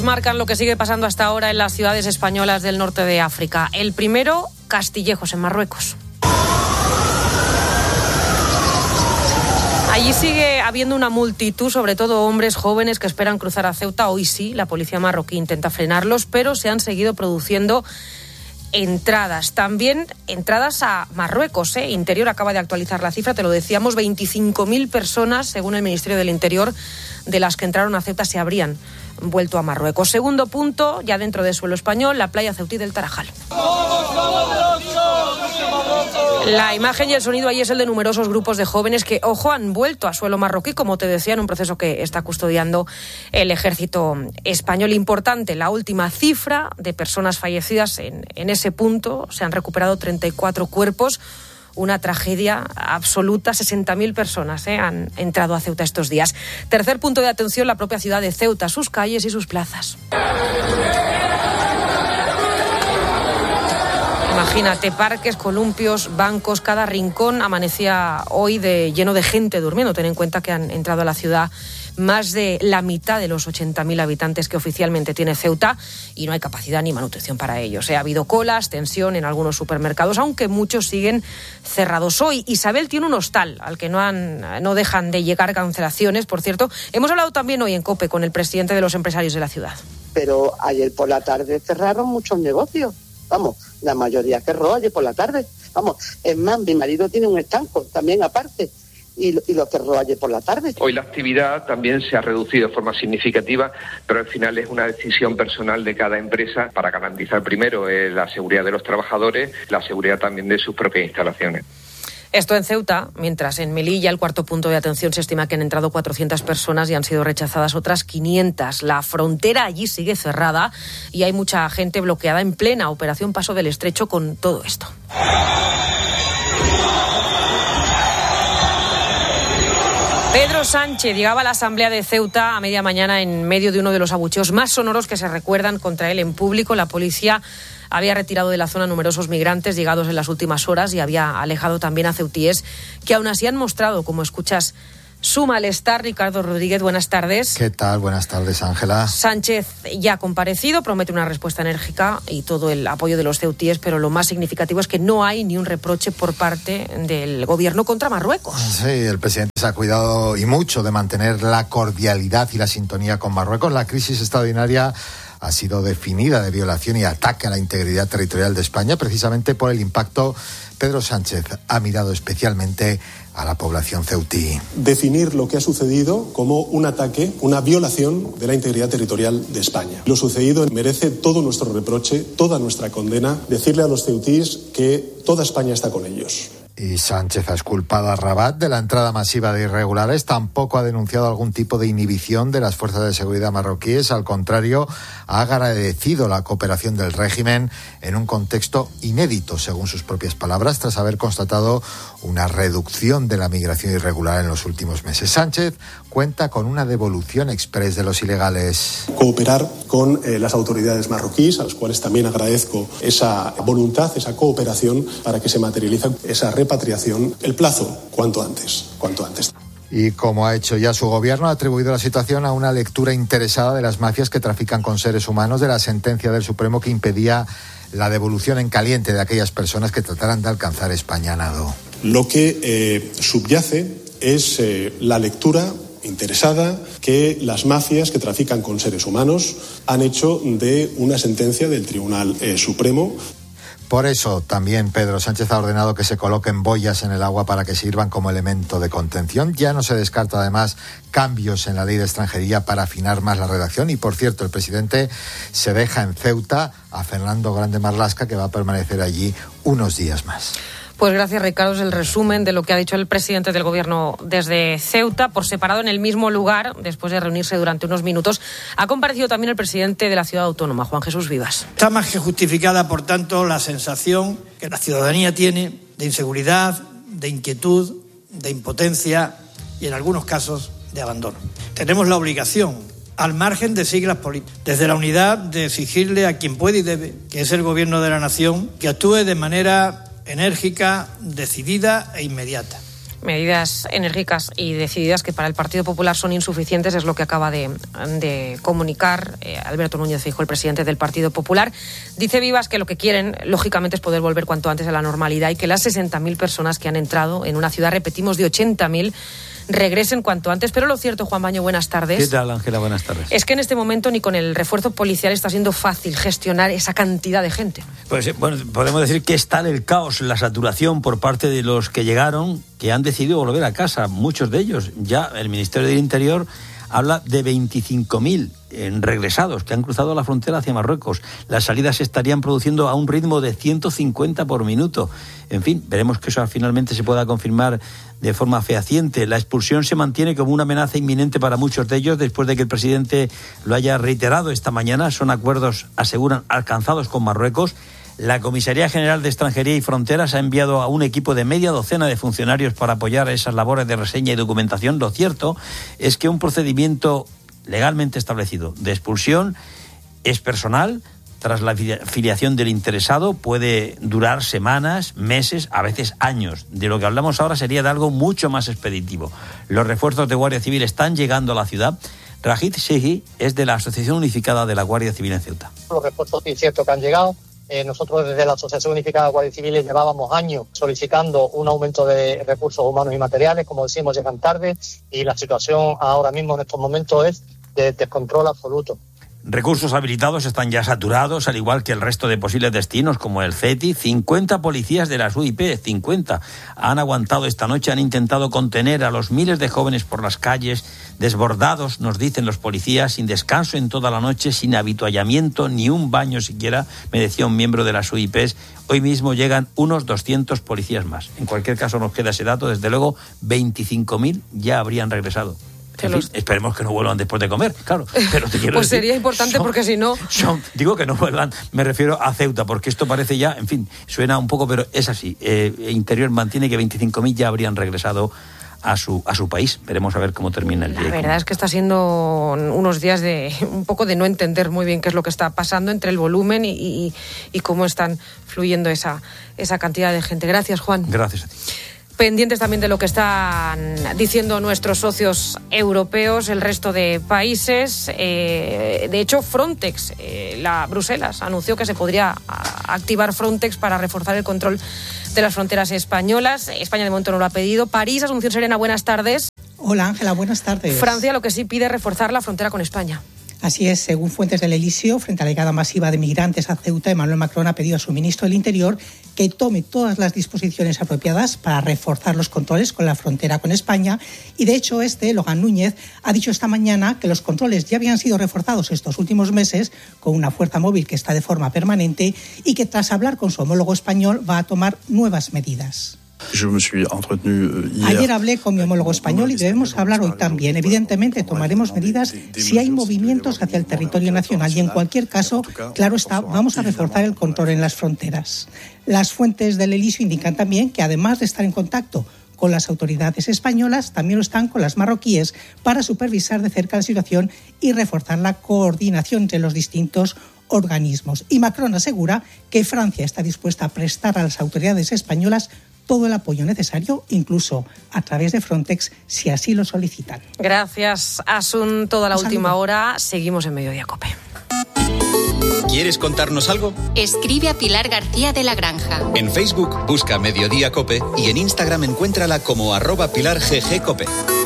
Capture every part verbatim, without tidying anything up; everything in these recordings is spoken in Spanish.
Marcan lo que sigue pasando hasta ahora en las ciudades españolas del norte de África. El primero, Castillejos, en Marruecos. Allí sigue habiendo una multitud, sobre todo hombres jóvenes que esperan cruzar a Ceuta. Hoy sí, la policía marroquí intenta frenarlos, pero se han seguido produciendo entradas. También entradas a Marruecos. ¿eh? Interior acaba de actualizar la cifra, te lo decíamos, veinticinco mil personas, según el Ministerio del Interior, de las que entraron a Ceuta se habrían vuelto a Marruecos. Segundo punto, ya dentro de suelo español, la playa ceutí del Tarajal. La imagen y el sonido ahí es el de numerosos grupos de jóvenes que, ojo, han vuelto a suelo marroquí, como te decía, en un proceso que está custodiando el ejército español. Importante, la última cifra de personas fallecidas en, en ese punto. Se han recuperado treinta y cuatro cuerpos. Una tragedia absoluta. sesenta mil personas ¿eh? han entrado a Ceuta estos días. Tercer punto de atención, la propia ciudad de Ceuta, sus calles y sus plazas. Imagínate, parques, columpios, bancos, cada rincón amanecía hoy de, lleno de gente durmiendo. Ten en cuenta que han entrado a la ciudad más de la mitad de los ochenta mil habitantes que oficialmente tiene Ceuta y no hay capacidad ni manutención para ellos. ¿eh? Ha habido colas, tensión en algunos supermercados, aunque muchos siguen cerrados hoy. Isabel tiene un hostal al que no, han, no dejan de llegar cancelaciones, por cierto. Hemos hablado también hoy en COPE con el presidente de los empresarios de la ciudad. Pero ayer por la tarde cerraron muchos negocios. Vamos, la mayoría cerró ayer por la tarde. Vamos, es más, mi marido tiene un estanco también aparte y, y lo cerró ayer por la tarde. Hoy la actividad también se ha reducido de forma significativa, pero al final es una decisión personal de cada empresa para garantizar primero eh, la seguridad de los trabajadores, la seguridad también de sus propias instalaciones. Esto en Ceuta, mientras en Melilla, el cuarto punto de atención, se estima que han entrado cuatrocientas personas y han sido rechazadas otras quinientas. La frontera allí sigue cerrada y hay mucha gente bloqueada en plena operación Paso del Estrecho con todo esto. Pedro Sánchez llegaba a la Asamblea de Ceuta a media mañana en medio de uno de los abucheos más sonoros que se recuerdan contra él en público. La policía había retirado de la zona numerosos migrantes llegados en las últimas horas y había alejado también a ceutíes que aún así han mostrado, como escuchas, su malestar. Ricardo Rodríguez, buenas tardes. ¿Qué tal? Buenas tardes, Ángela. Sánchez ya ha comparecido, promete una respuesta enérgica y todo el apoyo de los ceutíes, pero lo más significativo es que no hay ni un reproche por parte del gobierno contra Marruecos. Sí, el presidente se ha cuidado y mucho de mantener la cordialidad y la sintonía con Marruecos. La crisis extraordinaria ha sido definida de violación y ataque a la integridad territorial de España, precisamente por el impacto. Pedro Sánchez ha mirado especialmente a la población ceutí. Definir lo que ha sucedido como un ataque, una violación de la integridad territorial de España. Lo sucedido merece todo nuestro reproche, toda nuestra condena. Decirle a los ceutíes que toda España está con ellos. Y Sánchez ha exculpado a Rabat de la entrada masiva de irregulares. Tampoco ha denunciado algún tipo de inhibición de las fuerzas de seguridad marroquíes. Al contrario, ha agradecido la cooperación del régimen en un contexto inédito, según sus propias palabras, tras haber constatado una reducción de la migración irregular en los últimos meses. Sánchez cuenta con una devolución exprés de los ilegales. Cooperar con eh, las autoridades marroquíes, a las cuales también agradezco esa voluntad, esa cooperación para que se materialice esa repatriación. El plazo, cuanto antes, cuanto antes. Y como ha hecho ya su gobierno, ha atribuido la situación a una lectura interesada de las mafias que trafican con seres humanos, de la sentencia del Supremo que impedía la devolución en caliente de aquellas personas que trataran de alcanzar España a nado. Lo que eh, subyace es eh, la lectura interesada que las mafias que trafican con seres humanos han hecho de una sentencia del Tribunal eh, Supremo. Por eso también Pedro Sánchez ha ordenado que se coloquen boyas en el agua para que sirvan como elemento de contención. Ya no se descarta además cambios en la ley de extranjería para afinar más la redacción. Y por cierto, el presidente se deja en Ceuta a Fernando Grande Marlaska, que va a permanecer allí unos días más. Pues gracias, Ricardo. Es el resumen de lo que ha dicho el presidente del gobierno desde Ceuta. Por separado, en el mismo lugar, después de reunirse durante unos minutos, ha comparecido también el presidente de la ciudad autónoma, Juan Jesús Vivas. Está más que justificada, por tanto, la sensación que la ciudadanía tiene de inseguridad, de inquietud, de impotencia y, en algunos casos, de abandono. Tenemos la obligación, al margen de siglas políticas, desde la unidad, de exigirle a quien puede y debe, que es el gobierno de la nación, que actúe de manera enérgica, decidida e inmediata. medidas enérgicas y decididas que para el Partido Popular son insuficientes, es lo que acaba de, de comunicar eh, Alberto Núñez Feijóo, el presidente del Partido Popular. Dice Vivas que lo que quieren, lógicamente, es poder volver cuanto antes a la normalidad y que las sesenta mil personas que han entrado en una ciudad, repetimos, de ochenta mil, regresen cuanto antes. Pero lo cierto, Juan Baño, buenas tardes. ¿Qué tal, Ángela? Buenas tardes. Es que en este momento ni con el refuerzo policial está siendo fácil gestionar esa cantidad de gente. Pues bueno, podemos decir que es tal el caos, la saturación por parte de los que llegaron, que han decidido volver a casa, muchos de ellos. Ya el Ministerio del Interior habla de veinticinco mil regresados que han cruzado la frontera hacia Marruecos. Las salidas se estarían produciendo a un ritmo de ciento cincuenta por minuto. En fin, veremos que eso finalmente se pueda confirmar de forma fehaciente. La expulsión se mantiene como una amenaza inminente para muchos de ellos después de que el presidente lo haya reiterado esta mañana. Son acuerdos, aseguran, alcanzados con Marruecos. La Comisaría General de Extranjería y Fronteras ha enviado a un equipo de media docena de funcionarios para apoyar esas labores de reseña y documentación. Lo cierto es que un procedimiento legalmente establecido de expulsión es personal. Tras la filiación del interesado puede durar semanas, meses, a veces años. De lo que hablamos ahora sería de algo mucho más expeditivo. Los refuerzos de Guardia Civil están llegando a la ciudad. Rajid Shehi es de la Asociación Unificada de la Guardia Civil en Ceuta. Los refuerzos sí es cierto que han llegado. Eh, nosotros desde la Asociación Unificada de Guardia Civil llevábamos años solicitando un aumento de recursos humanos y materiales. Como decimos, llegan tarde y la situación ahora mismo en estos momentos es de descontrol absoluto. Recursos habilitados están ya saturados, al igual que el resto de posibles destinos, como el CETI. cincuenta policías de las U I P, cincuenta, han aguantado esta noche, han intentado contener a los miles de jóvenes por las calles, desbordados, nos dicen los policías, sin descanso en toda la noche, sin habituallamiento, ni un baño siquiera, me decía un miembro de las U I Ps. Hoy mismo llegan unos doscientos policías más. En cualquier caso nos queda ese dato, desde luego veinticinco mil ya habrían regresado. En fin, esperemos que no vuelvan después de comer, claro. Pero te quiero pues decir, sería importante son, porque si no... Son, digo que no vuelvan, me refiero a Ceuta, porque esto parece ya, en fin, suena un poco, pero es así. Eh, Interior mantiene que veinticinco mil ya habrían regresado a su a su país. Veremos a ver cómo termina el día. La verdad es que está siendo unos días de un poco de no entender muy bien qué es lo que está pasando entre el volumen y, y, y cómo están fluyendo esa, esa cantidad de gente. Gracias, Juan. Gracias a ti. Pendientes también de lo que están diciendo nuestros socios europeos, el resto de países. Eh, de hecho, Frontex, eh, la Bruselas, anunció que se podría activar Frontex para reforzar el control de las fronteras españolas. España de momento no lo ha pedido. París, Asunción Serena, buenas tardes. Hola, Ángela, buenas tardes. Francia lo que sí pide es reforzar la frontera con España. Así es, según fuentes del Elíseo, frente a la llegada masiva de migrantes a Ceuta, Emmanuel Macron ha pedido a su ministro del Interior que tome todas las disposiciones apropiadas para reforzar los controles con la frontera con España. Y de hecho, este, Logan Núñez, ha dicho esta mañana que los controles ya habían sido reforzados estos últimos meses con una fuerza móvil que está de forma permanente y que tras hablar con su homólogo español va a tomar nuevas medidas. Ayer hablé con mi homólogo español y debemos hablar hoy también. Evidentemente tomaremos medidas si hay movimientos hacia el territorio nacional y en cualquier caso, claro está, vamos a reforzar el control en las fronteras. Las fuentes del Elíseo indican también que además de estar en contacto con las autoridades españolas, también lo están con las marroquíes para supervisar de cerca la situación y reforzar la coordinación entre los distintos organismos. Y Macron asegura que Francia está dispuesta a prestar a las autoridades españolas todo el apoyo necesario, incluso a través de Frontex, si así lo solicitan. Gracias, Asun. Toda la Un última saludo. Hora seguimos en Mediodía COPE. ¿Quieres contarnos algo? Escribe a Pilar García de la Granja. En Facebook busca Mediodía COPE y en Instagram encuéntrala como arroba Pilar G G COPE.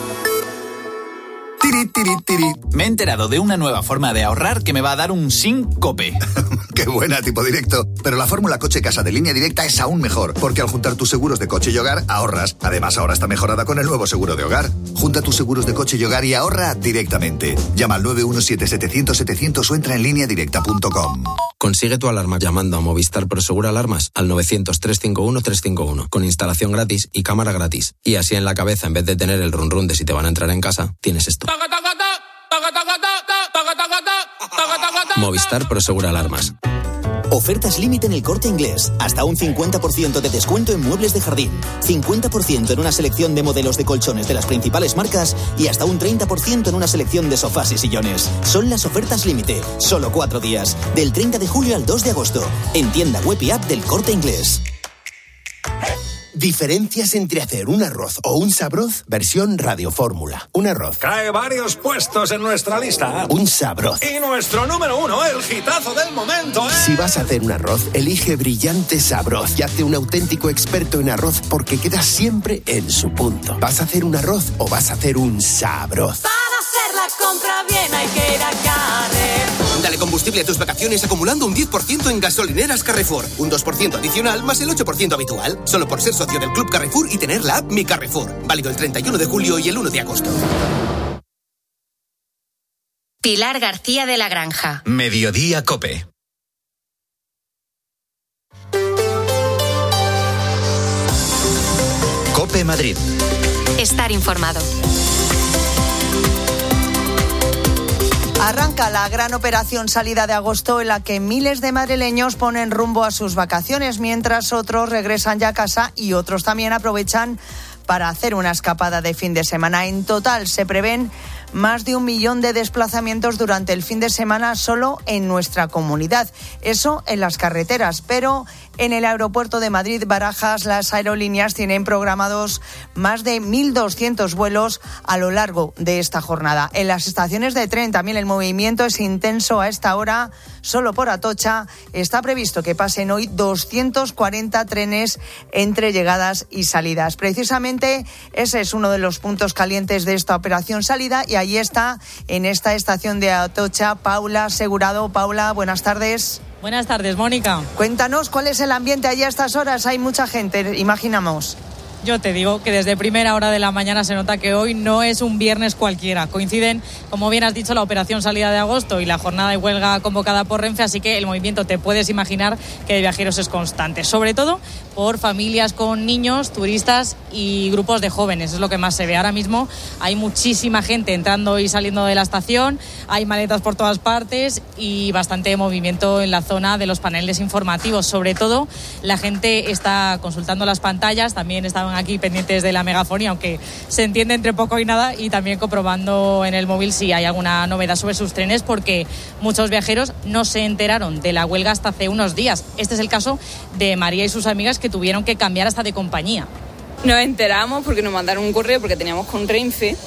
Tiri, tiri, tiri. Me he enterado de una nueva forma de ahorrar que me va a dar un síncope. ¡Qué buena, tipo directo! Pero la fórmula coche-casa de Línea Directa es aún mejor, porque al juntar tus seguros de coche y hogar, ahorras. Además, ahora está mejorada con el nuevo seguro de hogar. Junta tus seguros de coche y hogar y ahorra directamente. Llama al nueve uno siete setecientos setecientos o entra en línea directa punto com. Consigue tu alarma llamando a Movistar Prosegur Alarmas al novecientos, trescientos cincuenta y uno, trescientos cincuenta y uno, con instalación gratis y cámara gratis. Y así en la cabeza, en vez de tener el run run de si te van a entrar en casa, tienes esto. Movistar Prosegur Alarmas. Ofertas límite en El Corte Inglés. Hasta un cincuenta por ciento de descuento en muebles de jardín. cincuenta por ciento en una selección de modelos de colchones de las principales marcas y hasta un treinta por ciento en una selección de sofás y sillones. Son las ofertas límite. Solo cuatro días. Del treinta de julio al dos de agosto. En tienda web y app del Corte Inglés. Diferencias entre hacer un arroz o un sabroz, versión Radio Fórmula. Un arroz. Cae varios puestos en nuestra lista. Un sabroz. Y nuestro número uno, el hitazo del momento, ¿eh? Si vas a hacer un arroz, elige Brillante Sabroz y hazte un auténtico experto en arroz porque quedas siempre en su punto. ¿Vas a hacer un arroz o vas a hacer un sabroz? Para hacer la compra bien hay que ir a Carrefour. Dale combustible a tus vacaciones acumulando un diez por ciento en gasolineras Carrefour. Un dos por ciento adicional más el ocho por ciento habitual. Solo por ser socio del Club Carrefour y tener la app Mi Carrefour. Válido el treinta y uno de julio y el uno de agosto. Pilar García de la Granja. Mediodía COPE. COPE Madrid. Estar informado. Arranca la gran operación salida de agosto en la que miles de madrileños ponen rumbo a sus vacaciones, mientras otros regresan ya a casa y otros también aprovechan para hacer una escapada de fin de semana. En total se prevén más de un millón de desplazamientos durante el fin de semana solo en nuestra comunidad. Eso en las carreteras, pero en el aeropuerto de Madrid-Barajas las aerolíneas tienen programados más de mil doscientos vuelos a lo largo de esta jornada. En las estaciones de tren también el movimiento es intenso a esta hora. Solo por Atocha está previsto que pasen hoy doscientos cuarenta trenes entre llegadas y salidas. Precisamente ese es uno de los puntos calientes de esta operación salida y ahí está en esta estación de Atocha Paula Segurado. Paula, buenas tardes. Buenas tardes, Mónica. Cuéntanos cuál es el ambiente allí a estas horas. Hay mucha gente, imaginamos. Yo te digo que desde primera hora de la mañana se nota que hoy no es un viernes cualquiera. Coinciden, como bien has dicho, la operación salida de agosto y la jornada de huelga convocada por Renfe, así que el movimiento, te puedes imaginar, que de viajeros es constante. Sobre todo por familias con niños, turistas y grupos de jóvenes. Es lo que más se ve. Ahora mismo hay muchísima gente entrando y saliendo de la estación, hay maletas por todas partes y bastante movimiento en la zona de los paneles informativos. Sobre todo la gente está consultando las pantallas, también estaban aquí pendientes de la megafonía, aunque se entiende entre poco y nada, y también comprobando en el móvil si hay alguna novedad sobre sus trenes, porque muchos viajeros no se enteraron de la huelga hasta hace unos días. Este es el caso de María y sus amigas, que tuvieron que cambiar hasta de compañía. Nos enteramos porque nos mandaron un correo porque teníamos con Renfe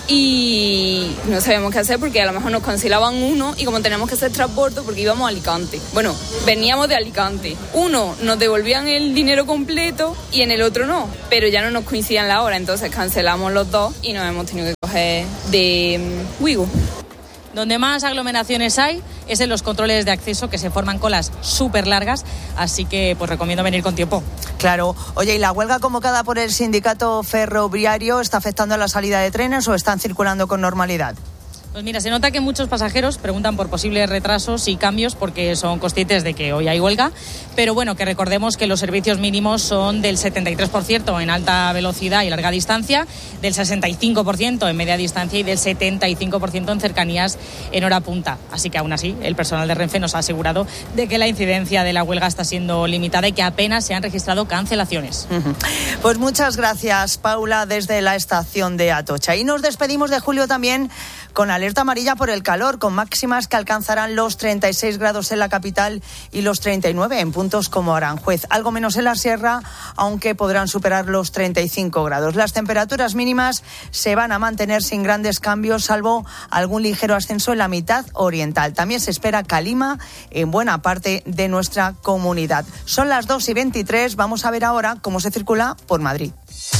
y no sabíamos qué hacer porque a lo mejor nos cancelaban uno y como teníamos que hacer transbordo porque íbamos a Alicante. Bueno, veníamos de Alicante. Uno nos devolvían el dinero completo y en el otro no, pero ya no nos coincidían la hora, entonces cancelamos los dos y nos hemos tenido que coger de um, Wigo. Donde más aglomeraciones hay es en los controles de acceso, que se forman colas súper largas, así que pues recomiendo venir con tiempo. Claro. Oye, ¿y la huelga convocada por el sindicato ferroviario está afectando a la salida de trenes o están circulando con normalidad? Pues mira, se nota que muchos pasajeros preguntan por posibles retrasos y cambios porque son conscientes de que hoy hay huelga, pero bueno, que recordemos que los servicios mínimos son del setenta y tres por ciento en alta velocidad y larga distancia, del sesenta y cinco por ciento en media distancia y del setenta y cinco por ciento en cercanías en hora punta. Así que aún así, el personal de Renfe nos ha asegurado de que la incidencia de la huelga está siendo limitada y que apenas se han registrado cancelaciones. Uh-huh. Pues muchas gracias, Paula, desde la estación de Atocha. Y nos despedimos de julio también con alerta amarilla por el calor, con máximas que alcanzarán los treinta y seis grados en la capital y los treinta y nueve en puntos como Aranjuez. Algo menos en la sierra, aunque podrán superar los treinta y cinco grados. Las temperaturas mínimas se van a mantener sin grandes cambios, salvo algún ligero ascenso en la mitad oriental. También se espera calima en buena parte de nuestra comunidad. Son las dos y veintitrés. Vamos a ver ahora cómo se circula por Madrid.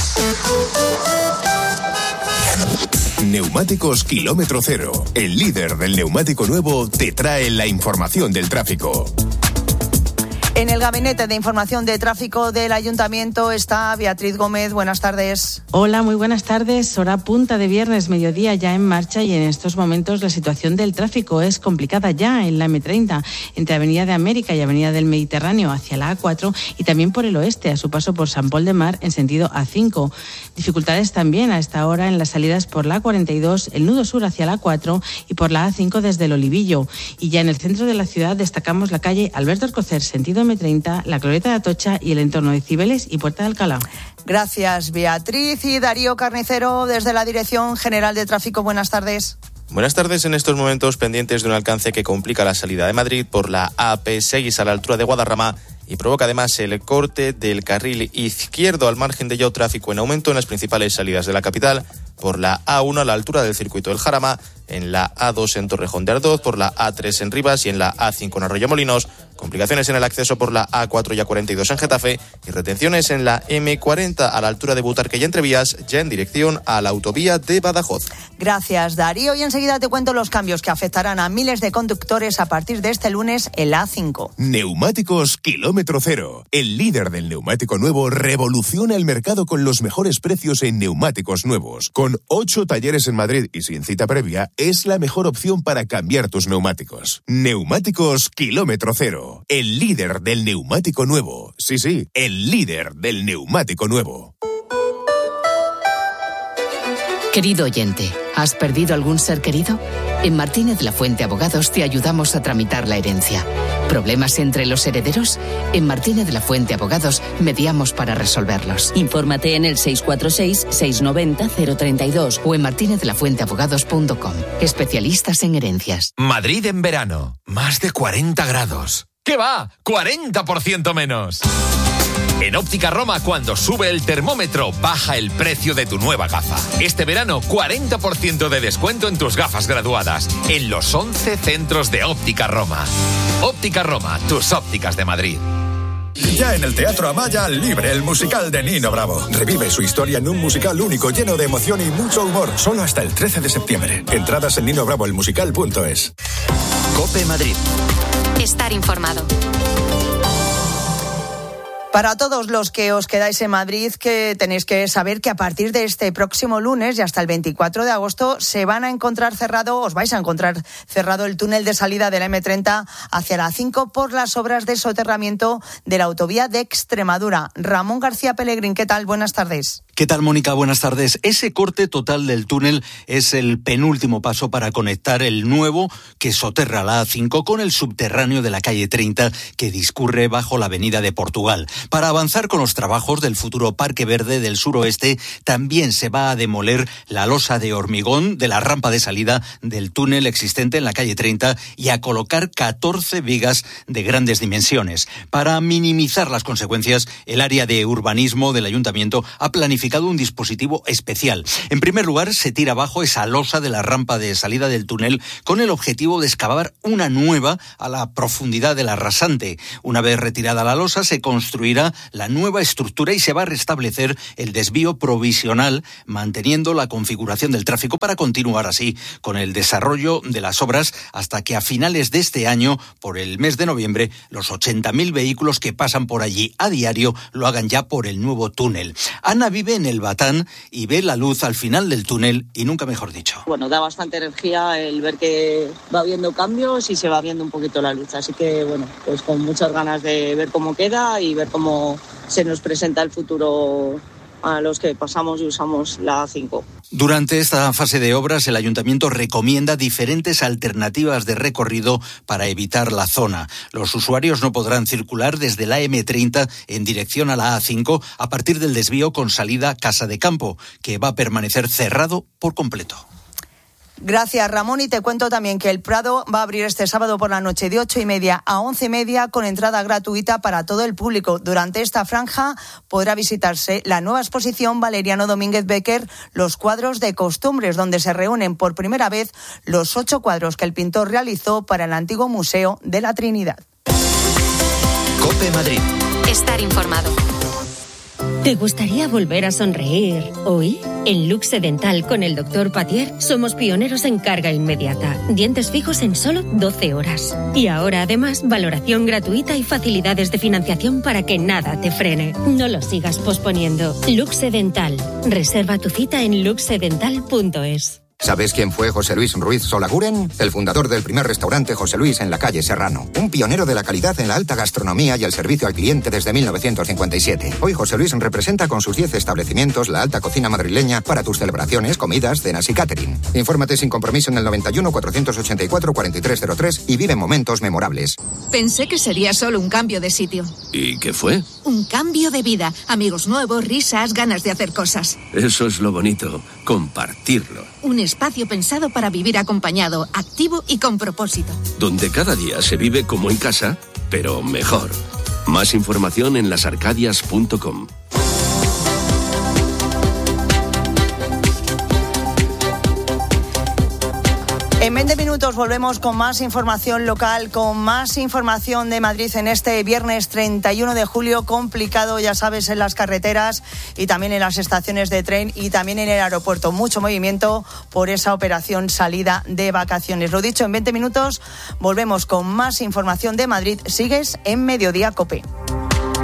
Neumáticos Kilómetro Cero, el líder del neumático nuevo, te trae la información del tráfico. En el Gabinete de Información de Tráfico del Ayuntamiento está Beatriz Gómez. Buenas tardes. Hola, muy buenas tardes. Hora punta de viernes, mediodía ya en marcha, y en estos momentos la situación del tráfico es complicada ya en la eme treinta, entre Avenida de América y Avenida del Mediterráneo hacia la a cuatro y también por el oeste, a su paso por San Pol de Mar en sentido a cinco. Dificultades también a esta hora en las salidas por la a cuarenta y dos, el nudo sur hacia la a cuatro y por la a cinco desde el Olivillo. Y ya en el centro de la ciudad destacamos la calle Alberto Alcocer, sentido eme treinta, la Glorieta de Atocha y el entorno de Cibeles y Puerta de Alcalá. Gracias, Beatriz. Y Darío Carnicero, desde la Dirección General de Tráfico. Buenas tardes. Buenas tardes. En estos momentos pendientes de un alcance que complica la salida de Madrid por la A P seis a la altura de Guadarrama y provoca además el corte del carril izquierdo al margen de ello tráfico en aumento en las principales salidas de la capital, por la A uno a la altura del circuito del Jarama, en la A dos en Torrejón de Ardoz, por la A tres en Rivas y en la A cinco en Arroyomolinos, complicaciones en el acceso por la A cuatro y A cuarenta y dos en Getafe y retenciones en la eme cuarenta a la altura de Butarque y Entrevías, ya en dirección a la autovía de Badajoz. Gracias, Darío. Y enseguida te cuento los cambios que afectarán a miles de conductores a partir de este lunes en la A cinco. Neumáticos Kilómetro Cero. El líder del neumático nuevo revoluciona el mercado con los mejores precios en neumáticos nuevos. Con ocho talleres en Madrid y sin cita previa, es la mejor opción para cambiar tus neumáticos. Neumáticos Kilómetro Cero. El líder del neumático nuevo. Sí, sí, el líder del neumático nuevo. Querido oyente, ¿has perdido algún ser querido? En Martínez La Fuente Abogados te ayudamos a tramitar la herencia. ¿Problemas entre los herederos? En Martínez La Fuente Abogados mediamos para resolverlos. Infórmate en el seis cuatro seis, seis nueve cero, cero tres dos o en martinez la fuente abogados punto com. Especialistas en herencias. Madrid en verano. Más de cuarenta grados. ¿Qué va? ¡cuarenta por ciento menos! En Óptica Roma, cuando sube el termómetro, baja el precio de tu nueva gafa. Este verano, cuarenta por ciento de descuento en tus gafas graduadas, en los once centros de Óptica Roma. Óptica Roma, tus ópticas de Madrid. Ya en el Teatro Amaya, Libre, el musical de Nino Bravo. Revive su historia en un musical único, lleno de emoción y mucho humor, solo hasta el trece de septiembre. Entradas en nino bravo el musical punto es. COPE Madrid. Estar informado. Para todos los que os quedáis en Madrid, que tenéis que saber que a partir de este próximo lunes y hasta el veinticuatro de agosto se van a encontrar cerrado, os vais a encontrar cerrado el túnel de salida de la eme treinta hacia la A cinco por las obras de soterramiento de la autovía de Extremadura. Ramón García Pellegrín, ¿qué tal? Buenas tardes. ¿Qué tal, Mónica? Buenas tardes. Ese corte total del túnel es el penúltimo paso para conectar el nuevo que soterra la A cinco con el subterráneo de la calle treinta que discurre bajo la avenida de Portugal. Para avanzar con los trabajos del futuro Parque Verde del suroeste, también se va a demoler la losa de hormigón de la rampa de salida del túnel existente en la calle treinta y a colocar catorce vigas de grandes dimensiones. Para minimizar las consecuencias, el área de urbanismo del ayuntamiento ha planificado un dispositivo especial. En primer lugar, se tira abajo esa losa de la rampa de salida del túnel con el objetivo de excavar una nueva a la profundidad de la rasante. Una vez retirada la losa, se construirá la nueva estructura y se va a restablecer el desvío provisional, manteniendo la configuración del tráfico para continuar así con el desarrollo de las obras hasta que a finales de este año, por el mes de noviembre, los ochenta mil vehículos que pasan por allí a diario lo hagan ya por el nuevo túnel. Ana vive en el Batán y ve la luz al final del túnel y nunca mejor dicho. Bueno, da bastante energía el ver que va habiendo cambios y se va viendo un poquito la luz. Así que, bueno, pues con muchas ganas de ver cómo queda y ver cómo cómo se nos presenta el futuro a los que pasamos y usamos la A cinco. Durante esta fase de obras, el ayuntamiento recomienda diferentes alternativas de recorrido para evitar la zona. Los usuarios no podrán circular desde la eme treinta en dirección a la A cinco a partir del desvío con salida Casa de Campo, que va a permanecer cerrado por completo. Gracias, Ramón. Y te cuento también que el Prado va a abrir este sábado por la noche de ocho y media a once y media con entrada gratuita para todo el público. Durante esta franja podrá visitarse la nueva exposición Valeriano Domínguez Becker, Los cuadros de costumbres, donde se reúnen por primera vez los ocho cuadros que el pintor realizó para el antiguo Museo de la Trinidad. COPE Madrid. Estar informado. ¿Te gustaría volver a sonreír hoy? En Luxe Dental con el doctor Patier somos pioneros en carga inmediata. Dientes fijos en solo doce horas. Y ahora además valoración gratuita y facilidades de financiación para que nada te frene. No lo sigas posponiendo. Luxe Dental. Reserva tu cita en luxe dental punto es. ¿Sabes quién fue José Luis Ruiz Solaguren? El fundador del primer restaurante José Luis en la calle Serrano. Un pionero de la calidad en la alta gastronomía y el servicio al cliente desde mil novecientos cincuenta y siete. Hoy José Luis representa con sus diez establecimientos la alta cocina madrileña para tus celebraciones, comidas, cenas y catering. Infórmate sin compromiso en el noventa y uno, cuatrocientos ochenta y cuatro, cuarenta y tres cero tres y vive momentos memorables. Pensé que sería solo un cambio de sitio. ¿Y qué fue? Un cambio de vida. Amigos nuevos, risas, ganas de hacer cosas. Eso es lo bonito, compartirlo. Un espacio pensado para vivir acompañado, activo y con propósito. Donde cada día se vive como en casa, pero mejor. Más información en las arcadias punto com. En veinte minutos volvemos con más información local, con más información de Madrid en este viernes treinta y uno de julio, complicado, ya sabes, en las carreteras y también en las estaciones de tren y también en el aeropuerto. Mucho movimiento por esa operación salida de vacaciones. Lo dicho, en veinte minutos volvemos con más información de Madrid. Sigues en Mediodía COPE.